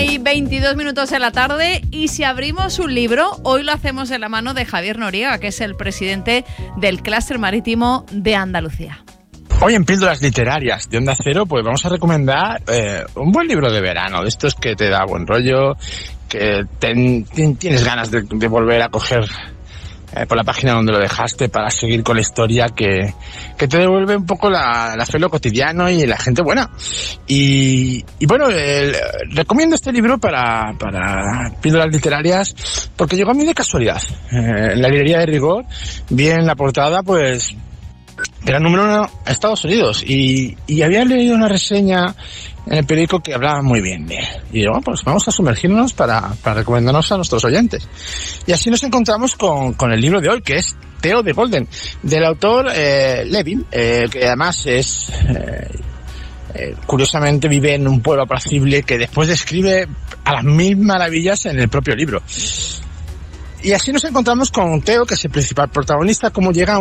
1:22 de la tarde, y si abrimos un libro, hoy lo hacemos de la mano de Javier Noriega, que es el presidente del Clúster Marítimo de Andalucía. Hoy en Píldoras Literarias de Onda Cero, pues vamos a recomendar un buen libro de verano, de estos que te da buen rollo, que tienes ganas de volver a coger por la página donde lo dejaste para seguir con la historia, que te devuelve un poco la fe en lo cotidiano y la gente buena. Y bueno, recomiendo este libro para Píldoras Literarias porque llegó a mí de casualidad. En la librería de Rigor vi en la portada, pues, era número 1 a Estados Unidos y había leído una reseña en el periódico que hablaba muy bien de él. Y digo, pues vamos a sumergirnos para recomendarnos a nuestros oyentes. Y así nos encontramos con el libro de hoy, que es Theo de Golden, del autor Levin, que además es curiosamente vive en un pueblo apacible que después describe a las mil maravillas en el propio libro. Y así nos encontramos con Theo, que es el principal protagonista, cómo llega a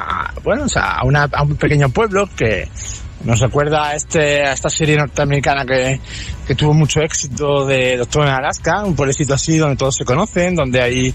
un pequeño pueblo que nos recuerda a esta serie norteamericana que tuvo mucho éxito, de Doctor en Alaska, un pueblecito así donde todos se conocen, donde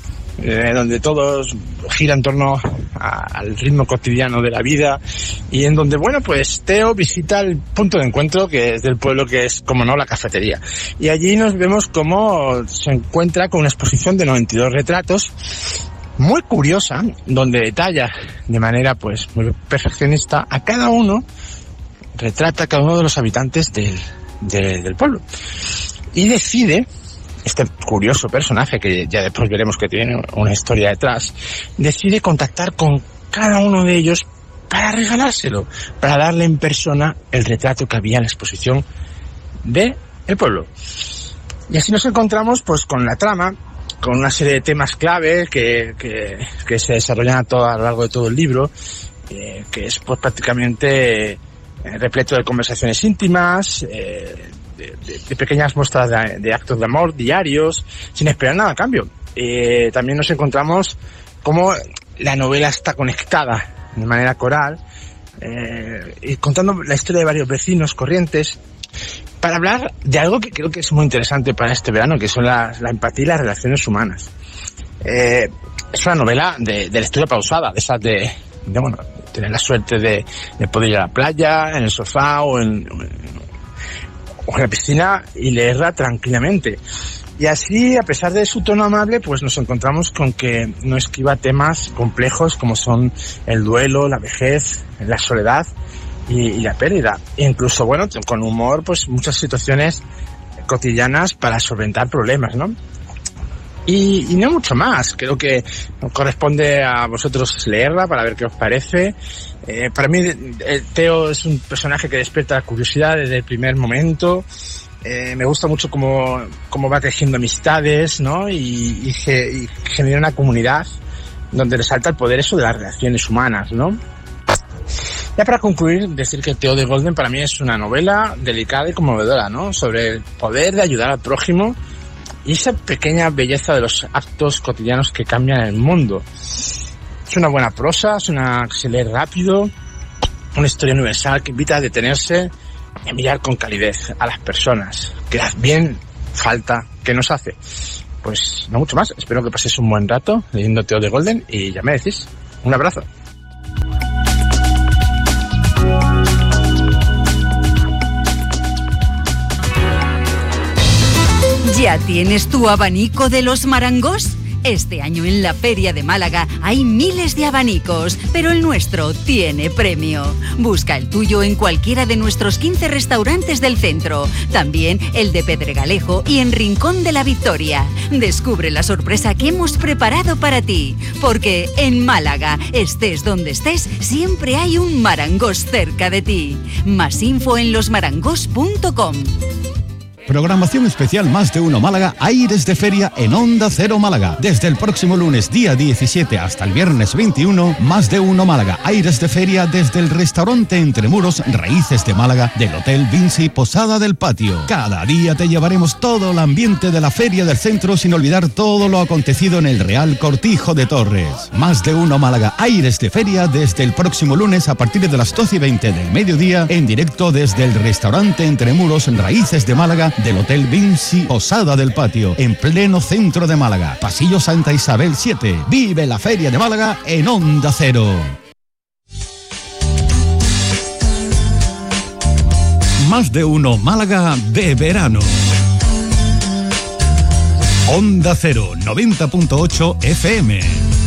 todos gira en torno al ritmo cotidiano de la vida, y en donde, bueno, pues Theo visita el punto de encuentro que es del pueblo, que es, como no, la cafetería. Y allí nos vemos cómo se encuentra con una exposición de 92 retratos, muy curiosa, donde detalla de manera, pues, muy perfeccionista a cada uno, retrata a cada uno de los habitantes del pueblo. Y decide, este curioso personaje, que ya después veremos que tiene una historia detrás, decide contactar con cada uno de ellos para regalárselo, para darle en persona el retrato que había en la exposición del pueblo. Y así nos encontramos, pues, con la trama, con una serie de temas clave que se desarrollan a lo largo de todo el libro, que es, pues, prácticamente repleto de conversaciones íntimas, de pequeñas muestras de actos de amor diarios, sin esperar nada a cambio. También nos encontramos cómo la novela está conectada de manera coral, y contando la historia de varios vecinos corrientes, para hablar de algo que creo que es muy interesante para este verano, que son la empatía y las relaciones humanas. Es una novela de lectura pausada, de esas de tener la suerte de poder ir a la playa, en el sofá o en la piscina y leerla tranquilamente. Y así, a pesar de su tono amable, pues nos encontramos con que no esquiva temas complejos como son el duelo, la vejez, la soledad y la pérdida. E incluso, bueno, con humor, pues muchas situaciones cotidianas para solventar problemas, ¿no? Y no mucho más. Creo que corresponde a vosotros leerla para ver qué os parece. Para mí, Theo es un personaje que despierta la curiosidad desde el primer momento. Me gusta mucho cómo va tejiendo amistades, ¿no? Y genera una comunidad donde resalta el poder eso de las relaciones humanas, ¿no? Ya para concluir, decir que Theo de Golden para mí es una novela delicada y conmovedora, ¿no? Sobre el poder de ayudar al prójimo y esa pequeña belleza de los actos cotidianos que cambian el mundo. Es una buena prosa, se lee rápido, una historia universal que invita a detenerse y a mirar con calidez a las personas, que bien falta que nos hace. Pues no mucho más, espero que paséis un buen rato leyendo Theo de Golden y ya me decís. Un abrazo. ¿Ya tienes tu abanico de los marangos? Este año en la Feria de Málaga hay miles de abanicos, pero el nuestro tiene premio. Busca el tuyo en cualquiera de nuestros 15 restaurantes del centro, también el de Pedregalejo y en Rincón de la Victoria. Descubre la sorpresa que hemos preparado para ti, porque en Málaga, estés donde estés, siempre hay un marangos cerca de ti. Más info en losmarangos.com. Programación especial Más de Uno Málaga, Aires de Feria en Onda Cero Málaga. Desde el próximo lunes día 17 hasta el viernes 21, Más de Uno Málaga, Aires de Feria desde el restaurante Entre Muros, Raíces de Málaga, del Hotel Vinci Posada del Patio. Cada día te llevaremos todo el ambiente de la Feria del Centro sin olvidar todo lo acontecido en el Real Cortijo de Torres. Más de Uno Málaga, Aires de Feria desde el próximo lunes a partir de las 12:20 del mediodía, en directo desde el restaurante Entre Muros, Raíces de Málaga, del Hotel Vinci Posada del Patio, en pleno centro de Málaga. Pasillo Santa Isabel 7. Vive la Feria de Málaga en Onda Cero. Más de uno Málaga de verano. Onda Cero 90.8 FM.